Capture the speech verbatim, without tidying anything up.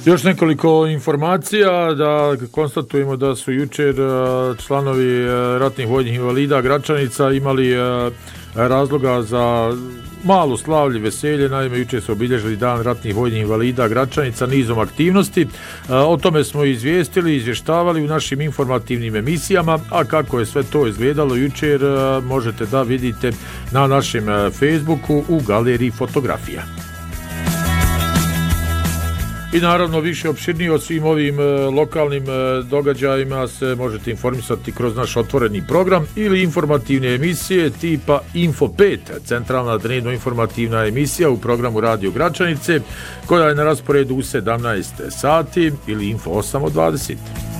Još nekoliko informacija, da konstatujemo da su jučer članovi ratnih vojnih invalida Gračanica imali razloga za malo slavlje, veselje. Naime, jučer su obilježili dan ratnih vojnih invalida Gračanica nizom aktivnosti. O tome smo izvijestili, izvještavali u našim informativnim emisijama, a kako je sve to izgledalo jučer možete da vidite na našem Facebooku u galeriji fotografija. I naravno više opširnije o svim ovim e, lokalnim e, događajima se možete informisati kroz naš otvoreni program ili informativne emisije tipa Info pet, centralna dnevno informativna emisija u programu Radio Gračanice, koja je na rasporedu u sedamnaest sati, ili Info osam od dvadeset.